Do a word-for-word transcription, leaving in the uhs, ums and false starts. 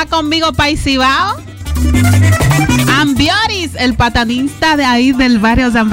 va conmigo para Isibao. Ambioris, el patanista de ahí del barrio San Francisco.